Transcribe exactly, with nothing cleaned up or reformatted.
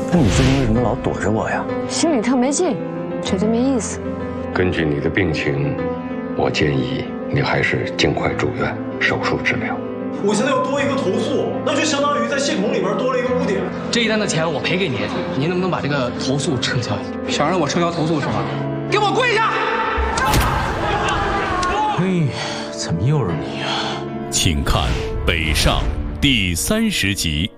那你最近为什么老躲着我呀？ 心里特没劲，觉得没意思。 根据你的病情，我建议你还是尽快住院手术治疗。 我现在又多一个投诉，那就相当于在系统里面多了一个污点。 这一单的钱我赔给您，您能不能把这个投诉撤销？ 想让我撤销投诉是吗？给我跪下！ 嘿，怎么又是你啊？ 请看《北上》第三十集。